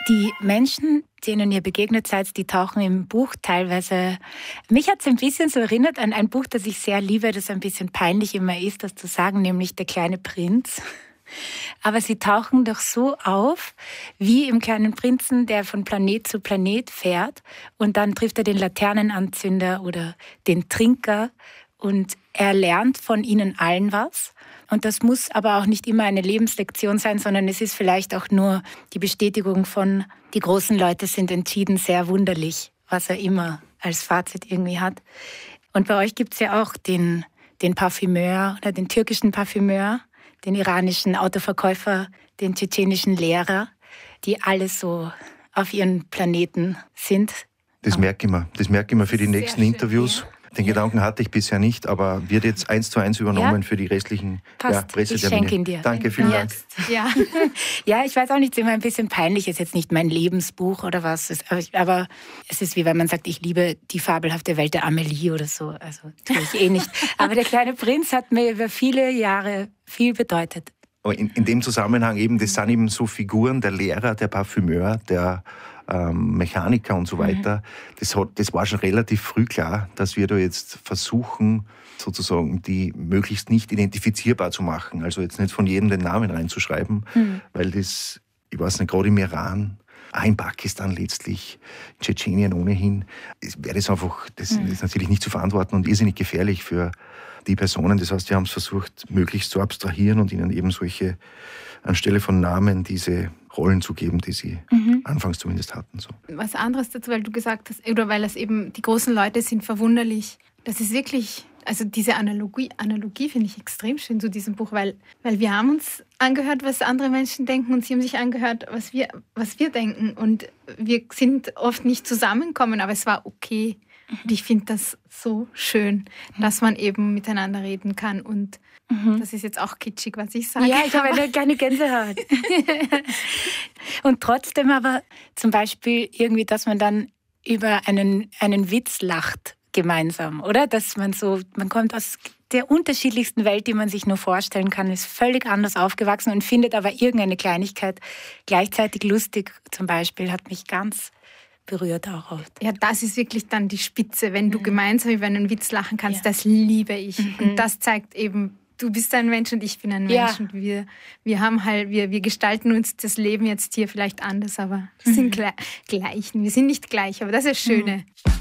Die Menschen, denen ihr begegnet seid, die tauchen im Buch teilweise... Mich hat es ein bisschen so erinnert an ein Buch, das ich sehr liebe, das ein bisschen peinlich immer ist, das zu sagen, nämlich Der kleine Prinz. Aber sie tauchen doch so auf, wie im Kleinen Prinzen, der von Planet zu Planet fährt und dann trifft er den Laternenanzünder oder den Trinker und er lernt von ihnen allen was. Und das muss aber auch nicht immer eine Lebenslektion sein, sondern es ist vielleicht auch nur die Bestätigung von, die großen Leute sind entschieden sehr wunderlich, was er immer als Fazit irgendwie hat. Und bei euch gibt es ja auch den Parfümeur oder den türkischen Parfümeur, den iranischen Autoverkäufer, den tschetschenischen Lehrer, die alle so auf ihren Planeten sind. Das merke ich mir für die nächsten Interviews. Ja. Den Gedanken hatte ich bisher nicht, aber wird jetzt 1:1 übernommen für die restlichen Pressetermine. Ich schenke ihn dir. Danke, vielen Dank. Ja. Ja, ich weiß auch nicht, es ist immer ein bisschen peinlich, es ist jetzt nicht mein Lebensbuch oder was, aber es ist wie wenn man sagt, ich liebe die fabelhafte Welt der Amelie oder so, also tue ich eh nicht. Aber Der kleine Prinz hat mir über viele Jahre viel bedeutet. Aber in dem Zusammenhang eben, das sind eben so Figuren, der Lehrer, der Parfümeur, der Mechaniker und so weiter. Das war schon relativ früh klar, dass wir da jetzt versuchen, sozusagen die möglichst nicht identifizierbar zu machen. Also jetzt nicht von jedem den Namen reinzuschreiben, weil das, ich weiß nicht, gerade im Iran, auch in Pakistan letztlich, in Tschetschenien ohnehin, wäre das einfach, das ist natürlich nicht zu verantworten und irrsinnig gefährlich für die Personen. Das heißt, wir haben es versucht, möglichst zu abstrahieren und ihnen eben solche, anstelle von Namen, diese Rollen zu geben, die sie anfangs zumindest hatten. So. Was anderes dazu, weil du gesagt hast, oder weil es eben, die großen Leute sind verwunderlich. Das ist wirklich, also diese Analogie finde ich extrem schön zu diesem Buch, weil wir haben uns angehört, was andere Menschen denken und sie haben sich angehört, was wir denken. Und wir sind oft nicht zusammengekommen, aber es war okay. Und ich finde das so schön, dass man eben miteinander reden kann. Und das ist jetzt auch kitschig, was ich sage. Ja, ich habe eine kleine Gänsehaut. Und trotzdem aber zum Beispiel irgendwie, dass man dann über einen Witz lacht gemeinsam, oder? Dass man kommt aus der unterschiedlichsten Welt, die man sich nur vorstellen kann, ist völlig anders aufgewachsen und findet aber irgendeine Kleinigkeit gleichzeitig lustig. Zum Beispiel hat mich ganz berührt auch oft. Ja, das ist wirklich dann die Spitze, wenn du gemeinsam über einen Witz lachen kannst, das liebe ich. Und das zeigt eben, du bist ein Mensch und ich bin ein Mensch und wir gestalten uns das Leben jetzt hier vielleicht anders, aber wir sind gleich. Wir sind nicht gleich, aber das ist das Schöne.